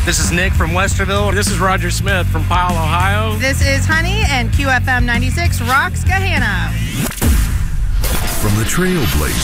This is Nick from Westerville. This is Roger Smith from Powell, Ohio. This is Honey, and QFM 96 rocks Gahanna. From the Trailblazers